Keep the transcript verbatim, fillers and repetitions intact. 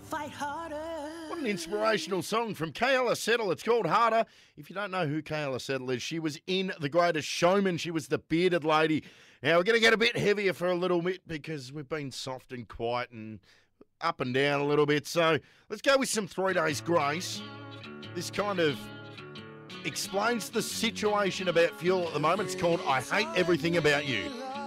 fight harder. What an inspirational song from Kayla Settle. It's called Harder. If you don't know who Kayla Settle is, she was in The Greatest Showman. She was the bearded lady. Now, we're going to get a bit heavier for a little bit because we've been soft and quiet and up and down a little bit. So let's go with some Three Days Grace. This kind of explains the situation about Fuel at the moment. It's called I Hate Everything About You.